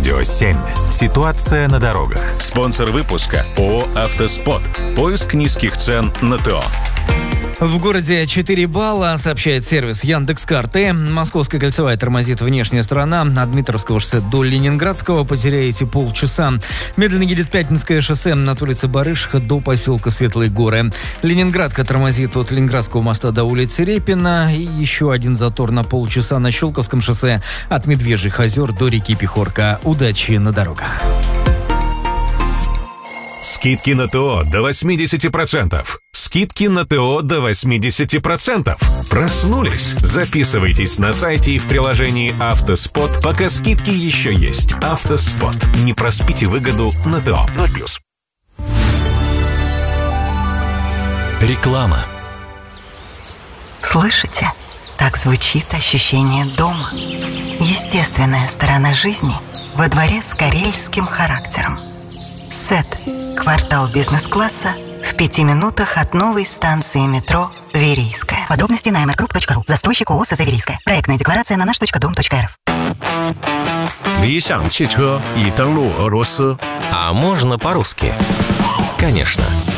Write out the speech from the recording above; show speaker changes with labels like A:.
A: Радио 7. Ситуация на дорогах.
B: Спонсор выпуска ООО «Автоспот». Поиск низких цен на ТО.
C: В городе 4 балла, сообщает сервис Яндекс.Карты. Московская кольцевая тормозит внешняя сторона. От Дмитровского шоссе до Ленинградского потеряете полчаса. Медленно едет Пятницкое шоссе от улицы Барышиха до поселка Светлые Горы. Ленинградка тормозит от Ленинградского моста до улицы Репина. И еще один затор на полчаса на Щелковском шоссе от Медвежьих озер до реки Пехорка. Удачи на дорогах.
D: Скидки на ТО до 80%. Скидки на ТО до 80%. Проснулись? Записывайтесь на сайте и в приложении «Автоспот», пока скидки еще есть. «Автоспот». Не проспите выгоду на ТО. 0+.
A: Реклама.
E: Слышите? Так звучит ощущение дома. Естественная сторона жизни во дворе с карельским характером. СЭТ. Квартал бизнес-класса в 5 минутах от новой станции метро Верейская. Подробности на mrgroup.ru. Застройщик ООО «СЗ Верейская». Проектная декларация на наш.дом.рф.
F: 理想汽车已登陆俄罗斯。
A: А можно по-русски? Конечно.